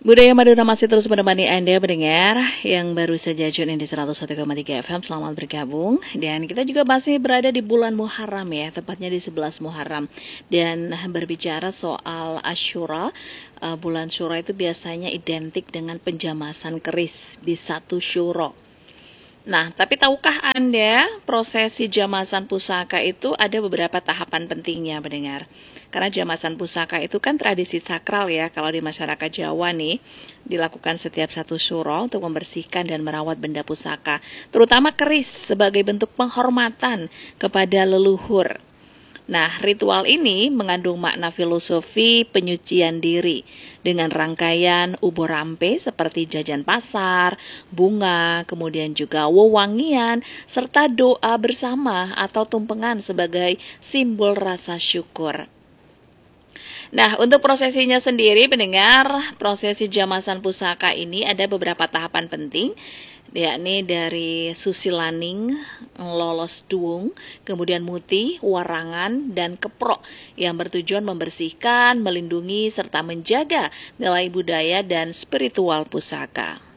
Budaya Madura masih terus menemani Anda pendengar yang baru saja tune in di 101,3 FM. Selamat bergabung. Dan kita juga masih berada di bulan Muharram ya, tepatnya di 11 Muharram. Dan berbicara soal Asyura, bulan Syura itu biasanya identik dengan penjamasan keris di satu syuro. Nah, tapi tahukah Anda prosesi jamasan pusaka itu ada beberapa tahapan pentingnya, pendengar. Karena jamasan pusaka itu kan tradisi sakral ya, kalau di masyarakat Jawa nih, dilakukan setiap satu syuro untuk membersihkan dan merawat benda pusaka, terutama keris sebagai bentuk penghormatan kepada leluhur. Nah, ritual ini mengandung makna filosofi penyucian diri dengan rangkaian ubur rampe seperti jajan pasar, bunga, kemudian juga wewangian, serta doa bersama atau tumpengan sebagai simbol rasa syukur. Nah, untuk prosesinya sendiri, pendengar, prosesi jamasan pusaka ini ada beberapa tahapan penting, yakni dari susilaning, lolos duung, kemudian muti, warangan, dan keprok yang bertujuan membersihkan, melindungi, serta menjaga nilai budaya dan spiritual pusaka.